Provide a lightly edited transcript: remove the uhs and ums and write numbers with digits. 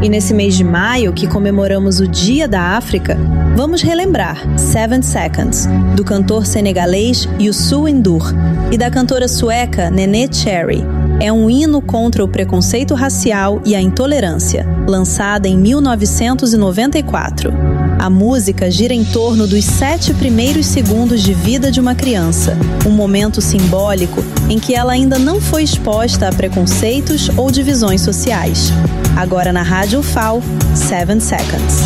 E nesse mês de maio, que comemoramos o Dia da África, vamos relembrar 7 Seconds, do cantor senegalês Youssou N'Dour e da cantora sueca Neneh Cherry. É um hino contra o preconceito racial e a intolerância, lançada em 1994. A música gira em torno dos 7 primeiros segundos de vida de uma criança, um momento simbólico em que ela ainda não foi exposta a preconceitos ou divisões sociais. Agora na Rádio UFAO, 7 Seconds.